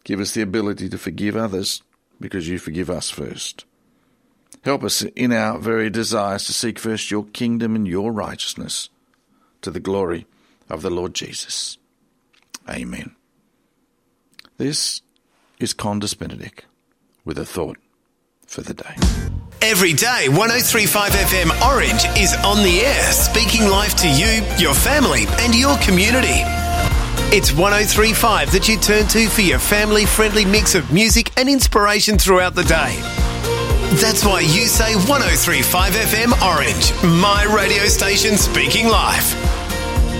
Give us the ability to forgive others because you forgive us first. Help us in our very desires to seek first your kingdom and your righteousness to the glory of the Lord Jesus. Amen. This is Condis Benedict with a thought for the day. Every day, 103.5 FM Orange is on the air, speaking life to you, your family and your community. It's 103.5 that you turn to for your family-friendly mix of music and inspiration throughout the day. That's why you say 103.5 FM Orange, my radio station speaking life.